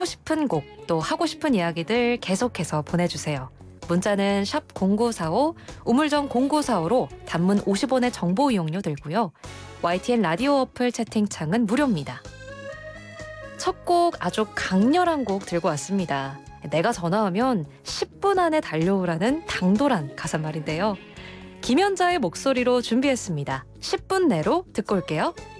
싶은 곡, 또 하고 싶은 이야기들 계속해서 보내주세요. 문자는 샵 0945, 우물정 0945로 단문 50원의 정보 이용료 들고요. YTN 라디오 어플 채팅창은 무료입니다. 첫 곡 아주 강렬한 곡 들고 왔습니다. 내가 전화하면 10분 안에 달려오라는 당돌한 가사말인데요. 김연자의 목소리로 준비했습니다. 10분 내로 듣고 올게요.